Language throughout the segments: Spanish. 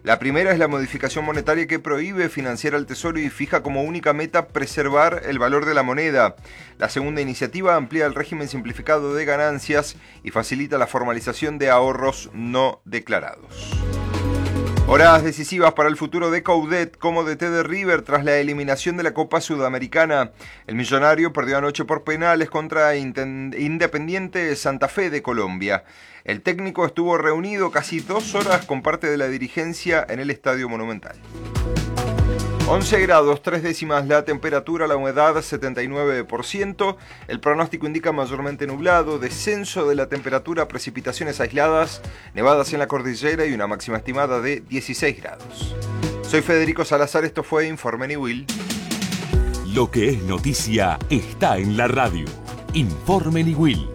La primera es la modificación monetaria que prohíbe financiar al Tesoro y fija como única meta preservar el valor de la moneda. La segunda iniciativa amplía el régimen simplificado de ganancias y facilita la formalización de ahorros no declarados. Horas decisivas para el futuro de Coudet como DT de River tras la eliminación de la Copa Sudamericana. El millonario perdió anoche por penales contra Independiente Santa Fe de Colombia. El técnico estuvo reunido casi 2 horas con parte de la dirigencia en el Estadio Monumental. 11 grados, 3 décimas la temperatura, la humedad 79%. El pronóstico indica mayormente nublado, descenso de la temperatura, precipitaciones aisladas, nevadas en la cordillera y una máxima estimada de 16 grados. Soy Federico Salazar, esto fue Informe Niwil. Lo que es noticia está en la radio. Informe Niwil.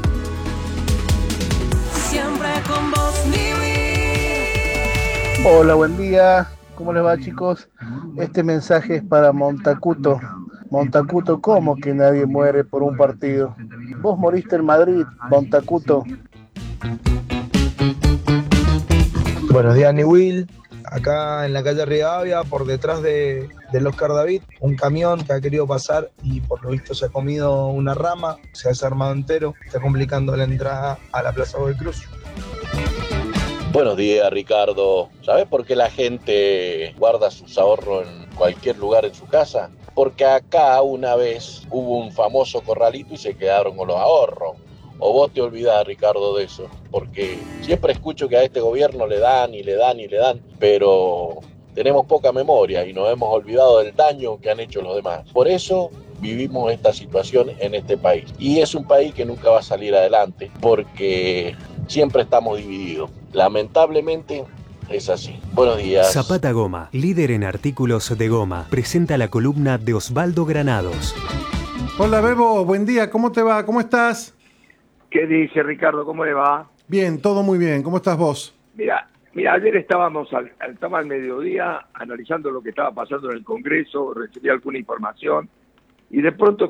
Siempre con vos, Niwil. Hola, buen día. ¿Cómo les va, chicos? Este mensaje es para Montacuto. Montacuto, ¿cómo que nadie muere por un partido? Vos moriste en Madrid, Montacuto. Buenos días, Niwil. Acá en la calle Rivadavia, por detrás del Oscar David, un camión que ha querido pasar y por lo visto se ha comido una rama, se ha desarmado entero, está complicando la entrada a la Plaza Godoy Cruz. Buenos días, Ricardo. ¿Sabés por qué la gente guarda sus ahorros en cualquier lugar en su casa? Porque acá una vez hubo un famoso corralito y se quedaron con los ahorros. ¿O vos te olvidás, Ricardo, de eso? Porque siempre escucho que a este gobierno le dan y le dan y le dan, pero tenemos poca memoria y nos hemos olvidado del daño que han hecho los demás. Por eso vivimos esta situación en este país. Y es un país que nunca va a salir adelante porque siempre estamos divididos. Lamentablemente es así. Buenos días. Zapata Goma, líder en artículos de goma, presenta la columna de Osvaldo Granados. Hola Bebo, buen día, ¿cómo te va? ¿Cómo estás? ¿Qué dice Ricardo? ¿Cómo le va? Bien, todo muy bien. ¿Cómo estás vos? Mira, ayer estábamos al mediodía analizando lo que estaba pasando en el Congreso, recibí alguna información y de pronto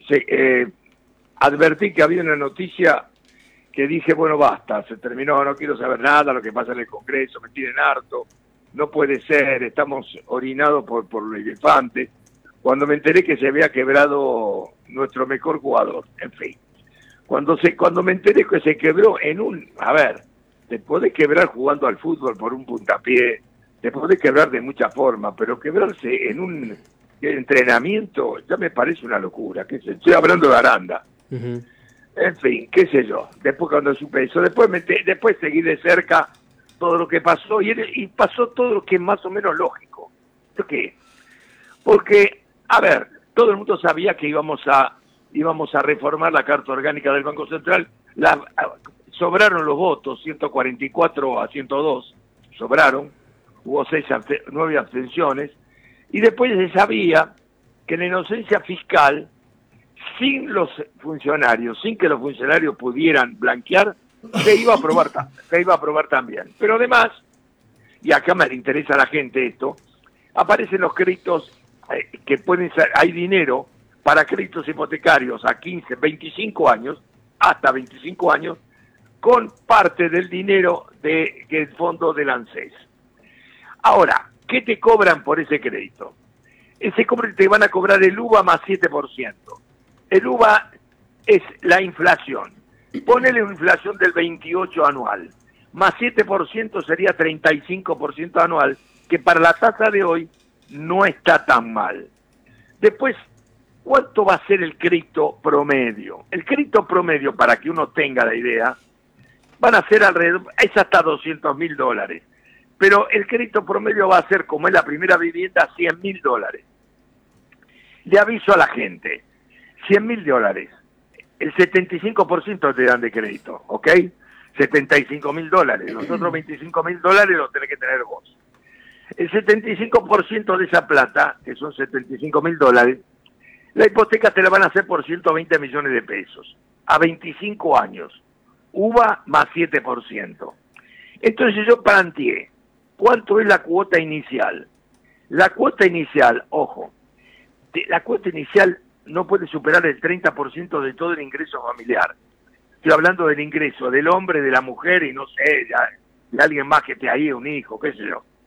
advertí que había una noticia que dije, bueno, basta, se terminó, no quiero saber nada, lo que pasa en el Congreso, me tienen harto, no puede ser, estamos orinados por los elefantes, cuando me enteré que se había quebrado nuestro mejor jugador, en fin. Cuando me enteré que se quebró te podés quebrar jugando al fútbol por un puntapié, te podés quebrar de muchas formas, pero quebrarse en un entrenamiento ya me parece una locura, estoy hablando de Aranda. Uh-huh. En fin, qué sé yo, después cuando supe eso, después seguí de cerca todo lo que pasó y pasó todo lo que es más o menos lógico. ¿Por qué? Porque, todo el mundo sabía que íbamos a reformar la Carta Orgánica del Banco Central, sobraron los votos, 144 a 102, sobraron, hubo 9 abstenciones, y después se sabía que la inocencia fiscal, sin que los funcionarios pudieran blanquear, se iba a aprobar también. Pero además, y acá me interesa a la gente esto, aparecen los créditos que hay dinero para créditos hipotecarios a 15, 25 años, hasta 25 años, con parte del dinero del fondo del ANSES. Ahora, ¿qué te cobran por ese crédito? Te van a cobrar el UVA más 7%. El UVA es la inflación. Ponele una inflación del 28 anual, más 7% sería 35% anual, que para la tasa de hoy no está tan mal. Después, ¿cuánto va a ser el crédito promedio? El crédito promedio, para que uno tenga la idea, van a ser es hasta $200.000. Pero el crédito promedio va a ser, como es la primera vivienda, $100.000. Le aviso a la gente, $100.000, el 75% te dan de crédito, ¿ok? $75.000. Los otros $25.000 los tenés que tener vos. El 75% de esa plata, que son $75.000, la hipoteca te la van a hacer por 120 millones de pesos, a 25 años, UVA más 7%. Entonces yo planteé, ¿cuánto es la cuota inicial? La cuota inicial, ojo, la cuota inicial no puede superar el 30% de todo el ingreso familiar. Estoy hablando del ingreso del hombre, de la mujer y no sé, de alguien más que esté ahí, un hijo, qué sé yo.